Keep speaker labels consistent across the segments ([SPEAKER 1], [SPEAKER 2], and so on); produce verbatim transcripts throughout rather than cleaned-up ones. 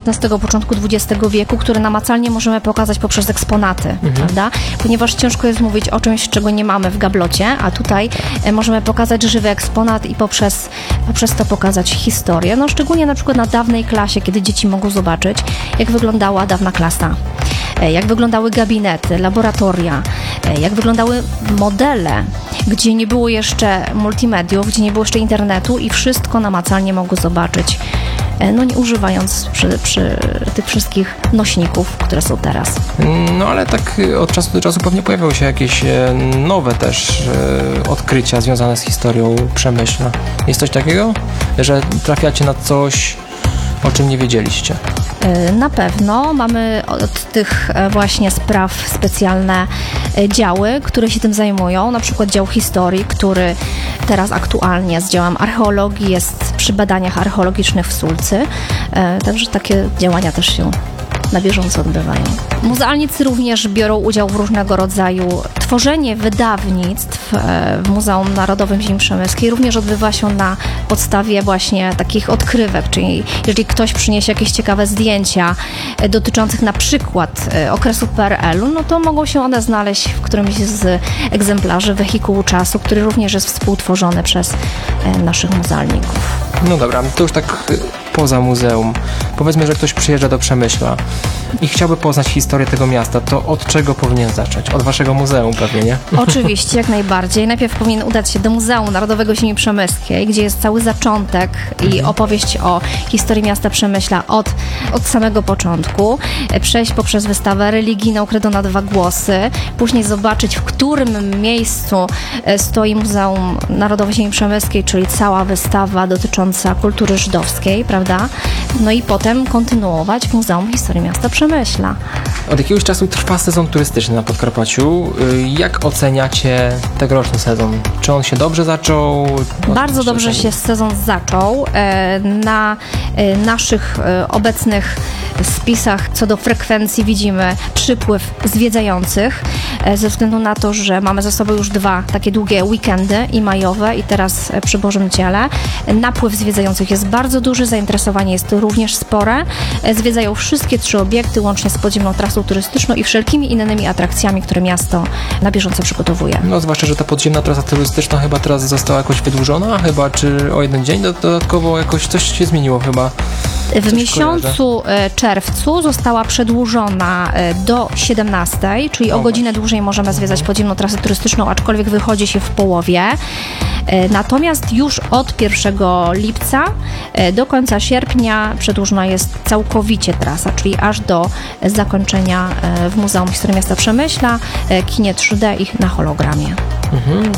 [SPEAKER 1] dziewiętnastego, początku dwudziestego wieku, które namacalnie możemy pokazać poprzez eksponaty, mhm. prawda? Ponieważ ciężko jest mówić o czymś, czego nie mamy w gablocie, a tutaj e, możemy pokazać żywy eksponat i poprzez, poprzez to pokazać historię. No szczególnie na przykład na dawnej klasie, kiedy dzieci mogą zobaczyć, jak wyglądała dawna klasa, e, jak wyglądały gabinety, laboratoria, e, jak wyglądały modele, gdzie nie było jeszcze multimediów, gdzie nie było jeszcze internetu i wszystko namacalnie mogą zobaczyć, no nie używając przy, przy tych wszystkich nośników, które są teraz.
[SPEAKER 2] No ale tak od czasu do czasu pewnie pojawiały się jakieś nowe też odkrycia związane z historią Przemyśla. Jest coś takiego, że trafiacie na coś, o czym nie wiedzieliście?
[SPEAKER 1] Na pewno mamy od tych właśnie spraw specjalne działy, które się tym zajmują, na przykład dział historii, który teraz aktualnie z działem archeologii jest przy badaniach archeologicznych w Sulcy, także takie działania też się na bieżąco odbywają. Muzealnicy również biorą udział w różnego rodzaju tworzenie wydawnictw w Muzeum Narodowym Ziemi Przemyskiej również odbywa się na podstawie właśnie takich odkrywek, czyli jeżeli ktoś przyniesie jakieś ciekawe zdjęcia dotyczących na przykład okresu P R L u, no to mogą się one znaleźć w którymś z egzemplarzy wehikułu czasu, który również jest współtworzony przez naszych muzealników.
[SPEAKER 2] No dobra, to już tak poza muzeum. Powiedzmy, że ktoś przyjeżdża do Przemyśla i chciałby poznać historię tego miasta, to od czego powinien zacząć? Od waszego muzeum pewnie, nie?
[SPEAKER 1] Oczywiście, jak najbardziej. Najpierw powinien udać się do Muzeum Narodowego Ziemi Przemyskiej, gdzie jest cały zaczątek i opowieść o historii miasta Przemyśla od, od samego początku. Przejść poprzez wystawę religijną Credo na dwa głosy, później zobaczyć, w którym miejscu stoi Muzeum Narodowe Ziemi Przemyskiej, czyli cała wystawa dotycząca kultury żydowskiej, prawda? No i potem kontynuować w Muzeum Historii Miasta Przemyśla.
[SPEAKER 2] Od jakiegoś czasu trwa sezon turystyczny na Podkarpaciu. Jak oceniacie tegoroczny sezon? Czy on się dobrze zaczął?
[SPEAKER 1] Bardzo dobrze się sezon zaczął. Na naszych obecnych spisach co do frekwencji widzimy przypływ zwiedzających ze względu na to, że mamy za sobą już dwa takie długie weekendy i majowe i teraz przy Bożym Ciele. Napływ zwiedzających jest bardzo duży, zainteresowanie jest również spore. Zwiedzają wszystkie trzy obiekty łącznie z podziemną trasą turystyczną i wszelkimi innymi atrakcjami, które miasto na bieżąco przygotowuje.
[SPEAKER 2] No zwłaszcza, że ta podziemna trasa turystyczna chyba teraz została jakoś wydłużona, chyba czy o jeden dzień dodatkowo jakoś coś się zmieniło chyba.
[SPEAKER 1] W miesiącu kojarzę. czerwcu została przedłużona do siedemnastej, czyli o, o godzinę dłużej możemy zwiedzać podziemną trasę turystyczną, aczkolwiek wychodzi się w połowie. Natomiast już od pierwszego lipca do końca sierpnia przedłużona jest całkowicie trasa, czyli aż do zakończenia w Muzeum Historii Miasta Przemyśla, kinie trzy D i na hologramie.
[SPEAKER 2] Mhm.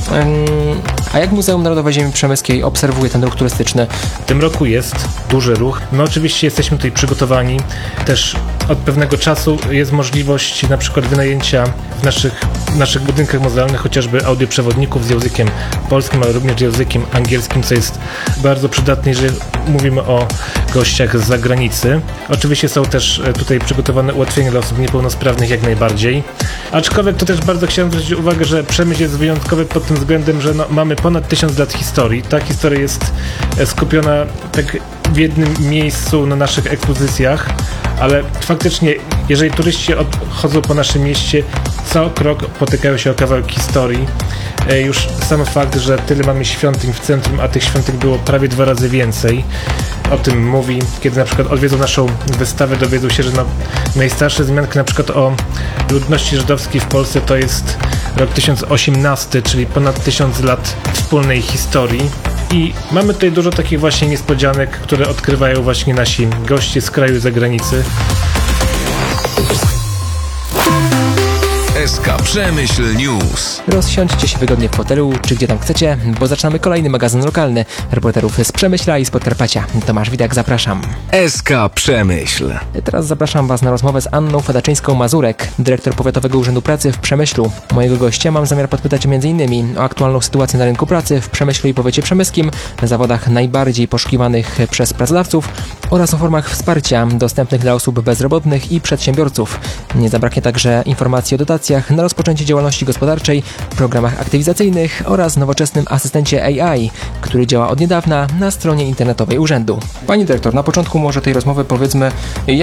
[SPEAKER 2] A jak Muzeum Narodowe Ziemi Przemyskiej obserwuje ten ruch turystyczny?
[SPEAKER 3] W tym roku jest duży ruch. No oczywiście jesteśmy tutaj przygotowani. Też od pewnego czasu jest możliwość na przykład wynajęcia w naszych, w naszych budynkach muzealnych chociażby audioprzewodników z językiem polskim, ale również językiem angielskim, co jest bardzo przydatne, jeżeli mówimy o gościach z zagranicy. Oczywiście są też tutaj przygotowane ułatwienia dla osób niepełnosprawnych jak najbardziej. Aczkolwiek to też bardzo chciałem zwrócić uwagę, że Przemyśl jest wyjątkowy pod tym względem, że no, mamy ponad tysiąc lat historii. Ta historia jest skupiona tak w jednym miejscu na naszych ekspozycjach, ale faktycznie, jeżeli turyści chodzą po naszym mieście, co krok potykają się o kawałek historii. Już sam fakt, że tyle mamy świątyń w centrum, a tych świątyń było prawie dwa razy więcej, o tym mówi. Kiedy na przykład odwiedzą naszą wystawę, dowiedzą się, że no, najstarsze wzmianki na przykład o ludności żydowskiej w Polsce to jest rok tysiąc osiemnasty, czyli ponad tysiąc lat wspólnej historii. I mamy tutaj dużo takich właśnie niespodzianek, które odkrywają właśnie nasi goście z kraju i zagranicy.
[SPEAKER 4] S K Przemyśl News.
[SPEAKER 2] Rozsiądźcie się wygodnie w fotelu, czy gdzie tam chcecie, bo zaczynamy kolejny magazyn lokalny. Reporterów z Przemyśla i z Podkarpacia. Tomasz Widak, zapraszam.
[SPEAKER 4] S K Przemyśl.
[SPEAKER 2] Teraz zapraszam Was na rozmowę z Anną Fadaczyńską-Mazurek, dyrektor Powiatowego Urzędu Pracy w Przemyślu. Mojego gościa mam zamiar podpytać między innymi o aktualną sytuację na rynku pracy w Przemyślu i powiecie przemyskim, zawodach najbardziej poszukiwanych przez pracodawców oraz o formach wsparcia dostępnych dla osób bezrobotnych i przedsiębiorców. Nie zabraknie także informacji o dotacjach na rozpoczęcie działalności gospodarczej, programach aktywizacyjnych oraz nowoczesnym asystencie A I, który działa od niedawna na stronie internetowej urzędu. Pani dyrektor, na początku może tej rozmowy powiedzmy,